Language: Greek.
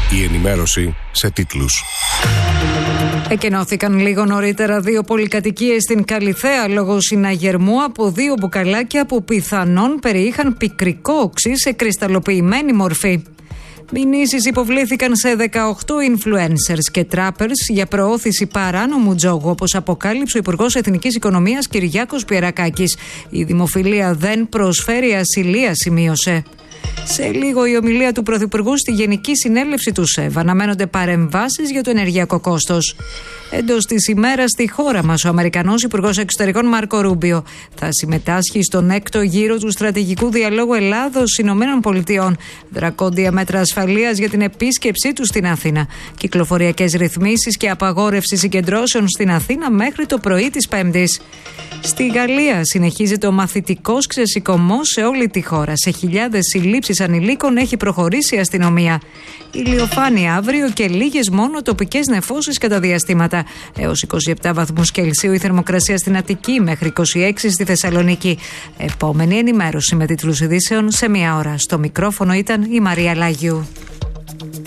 Η ενημέρωση σε τίτλους. Εκενώθηκαν λίγο νωρίτερα 2 πολυκατοικίες στην Καλιθέα λόγω συναγερμού από 2 μπουκαλάκια που πιθανόν περιείχαν πικρικό οξύ σε κρυσταλλοποιημένη μορφή. Μηνύσεις υποβλήθηκαν σε 18 influencers και trappers για προώθηση παράνομου τζόγου, όπως αποκάλυψε ο Υπουργός Εθνικής Οικονομίας Κυριάκος Πιερακάκης. Η δημοφιλία δεν προσφέρει ασυλία, σημείωσε. Σε λίγο η ομιλία του Πρωθυπουργού στη Γενική Συνέλευση του ΣΕΒ. Αναμένονται παρεμβάσεις για το ενεργειακό κόστος. Εντός της ημέρας στη χώρα μας, ο Αμερικανός Υπουργός Εξωτερικών Μάρκο Ρούμπιο θα συμμετάσχει στον 6ο γύρο του στρατηγικού διαλόγου Ελλάδος-Ηνωμένων Πολιτειών. Δρακόντια μέτρα ασφαλείας για την επίσκεψή του στην Αθήνα. Κυκλοφοριακές ρυθμίσεις και απαγόρευση συγκεντρώσεων στην Αθήνα μέχρι το πρωί της Πέμπτης. Στη Γαλλία συνεχίζεται ο μαθητικός ξεσηκωμός σε όλη τη χώρα. Σε χιλιάδες συλλήψεις ανηλίκων έχει προχωρήσει η αστυνομία. Ηλιοφάνεια αύριο και λίγες μόνο τοπικές νεφώσεις κατά διαστήματα. Έως 27 βαθμούς Κελσίου η θερμοκρασία στην Αττική, μέχρι 26 στη Θεσσαλονίκη. Επόμενη ενημέρωση με τίτλους ειδήσεων σε 1 ώρα. Στο μικρόφωνο ήταν η Μαρία Λάγιου.